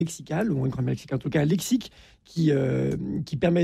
lexicale, ou une grammaire lexique, en tout cas lexique, qui permet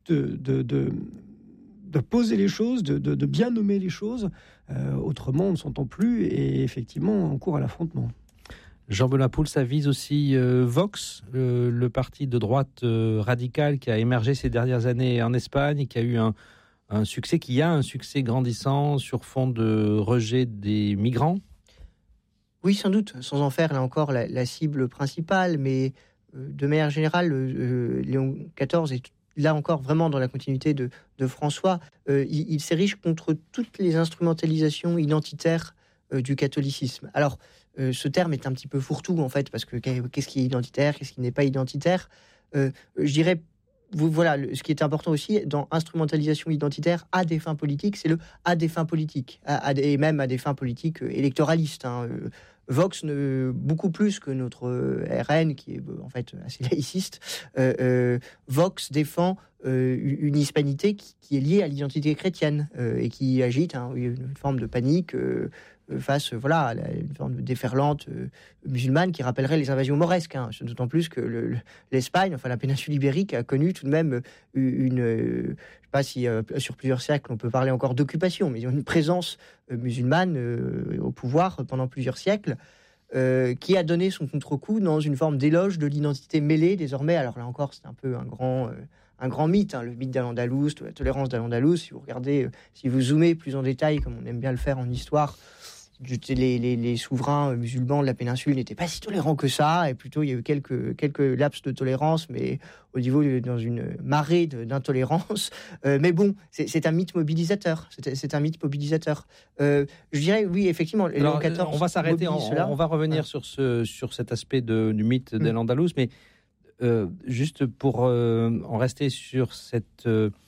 de poser les choses, de bien nommer les choses. Autrement, on ne s'entend plus et effectivement, on court à l'affrontement. Jean-Benoît Poul, ça vise aussi Vox, le parti de droite radical qui a émergé ces dernières années en Espagne et qui a eu un succès, qui a un succès grandissant sur fond de rejet des migrants. Oui, sans doute, sans en faire là encore la cible principale, mais de manière générale, Léon XIV est là encore vraiment dans la continuité de François. Il s'érige contre toutes les instrumentalisations identitaires du catholicisme. Alors, ce terme est un petit peu fourre-tout en fait, parce que qu'est-ce qui est identitaire, qu'est-ce qui n'est pas identitaire. Je dirais, voilà, ce qui est important aussi dans instrumentalisation identitaire à des fins politiques, c'est le à des fins politiques, et même à des fins politiques électoralistes. Vox, beaucoup plus que notre RN, qui est en fait assez laïciste, Vox défend une hispanité qui est liée à l'identité chrétienne et qui agite une forme de panique face à une forme de déferlante musulmane qui rappellerait les invasions mauresques. D'autant plus que l'Espagne, enfin la péninsule ibérique, a connu tout de même je ne sais pas si sur plusieurs siècles on peut parler encore d'occupation, mais une présence musulmane au pouvoir pendant plusieurs siècles, qui a donné son contre-coup dans une forme d'éloge de l'identité mêlée désormais. Alors là encore, c'est un peu un grand mythe, le mythe d'Al-Andalus, de la tolérance d'Al-Andalus. Si vous regardez, si vous zoomez plus en détail, comme on aime bien le faire en histoire, les souverains musulmans de la péninsule n'étaient pas si tolérants que ça, et plutôt il y a eu quelques laps de tolérance, mais au niveau dans une marée d'intolérance. Mais bon, c'est un mythe mobilisateur. C'est un mythe mobilisateur. Je dirais, oui, effectivement. Alors, on va s'arrêter, on va revenir sur cet aspect du mythe d'Al-Andalus, mais juste pour en rester sur cette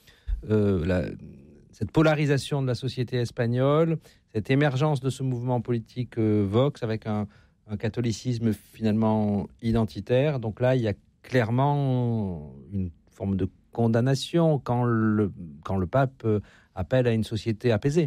polarisation de la société espagnole, cette émergence de ce mouvement politique Vox avec un catholicisme finalement identitaire. Donc là, il y a clairement une forme de condamnation quand le pape appelle à une société apaisée.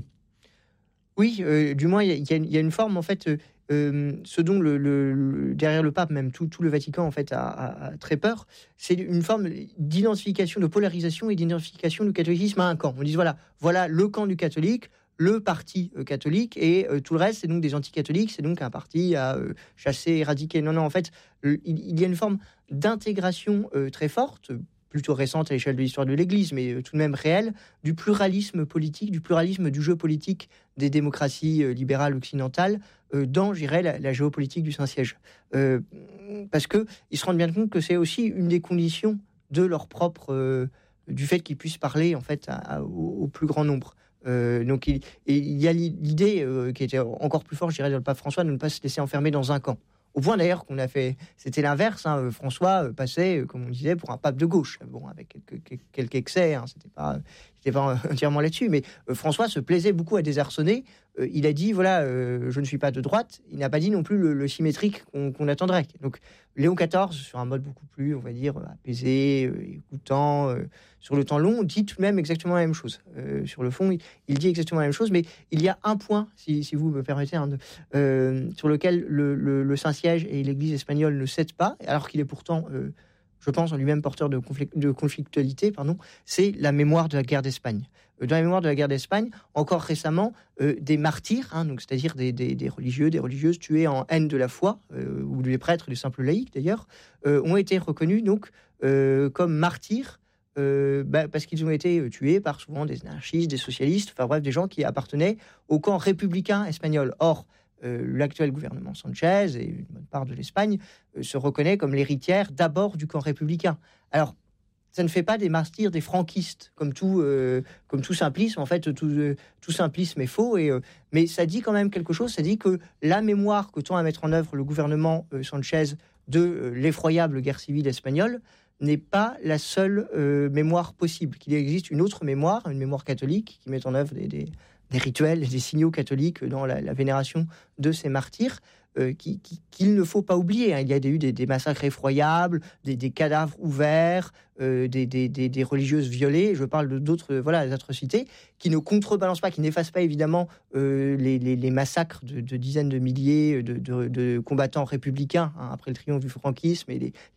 Oui, du moins, il y a une forme, en fait, ce dont derrière le pape, même tout le Vatican, en fait, a très peur, c'est une forme d'identification, de polarisation et d'identification du catholicisme à un camp. On dit, voilà le camp du catholique, le parti catholique, et tout le reste, c'est donc des anticatholiques, c'est donc un parti à chasser, éradiquer. Non, en fait, il y a une forme d'intégration très forte, plutôt récente à l'échelle de l'histoire de l'Église, mais tout de même réelle, du pluralisme politique, du pluralisme du jeu politique des démocraties libérales occidentales dans, je dirais, la géopolitique du Saint-Siège. Parce qu'ils se rendent bien compte que c'est aussi une des conditions de leur propre... du fait qu'ils puissent parler, en fait, au plus grand nombre. Donc il y a l'idée qui était encore plus forte, je dirais, dans le pape François, de ne pas se laisser enfermer dans un camp. Au point d'ailleurs qu'on a fait, c'était l'inverse. François passait, comme on disait, pour un pape de gauche. Bon, avec quelques excès, c'était pas entièrement là-dessus. Mais François se plaisait beaucoup à désarçonner. Il a dit je ne suis pas de droite. Il n'a pas dit non plus le symétrique qu'on attendrait. Donc Léon XIV, sur un mode beaucoup plus, on va dire, apaisé, écoutant, sur le temps long, dit tout de même exactement la même chose. Sur le fond, il dit exactement la même chose, mais il y a un point, si vous me permettez, sur lequel le Saint-Siège et l'Église espagnole ne cèdent pas, alors qu'il est pourtant, je pense, en lui-même porteur de conflictualité, c'est la mémoire de la guerre d'Espagne. Dans la mémoire de la guerre d'Espagne, encore récemment, des martyrs, donc c'est-à-dire des religieux, des religieuses tués en haine de la foi, ou des prêtres, des simples laïcs d'ailleurs, ont été reconnus donc comme martyrs, parce qu'ils ont été tués par souvent des anarchistes, des socialistes, enfin bref, des gens qui appartenaient au camp républicain espagnol. Or, l'actuel gouvernement Sanchez et une bonne part de l'Espagne se reconnaît comme l'héritière d'abord du camp républicain. Alors, ça ne fait pas des martyrs des franquistes, comme tout simplisme. En fait, tout simplisme est faux, mais ça dit quand même quelque chose. Ça dit que la mémoire que tend à mettre en œuvre le gouvernement Sanchez de l'effroyable guerre civile espagnole n'est pas la seule mémoire possible. Qu'il existe une autre mémoire, une mémoire catholique, qui met en œuvre des rituels, des signaux catholiques dans la vénération de ces martyrs, qu'il ne faut pas oublier. Il y a eu des massacres effroyables, des cadavres ouverts, des religieuses violées. Je parle d'autres atrocités qui ne contrebalancent pas, qui n'effacent pas évidemment les massacres de dizaines de milliers de combattants républicains après le triomphe du franquisme et les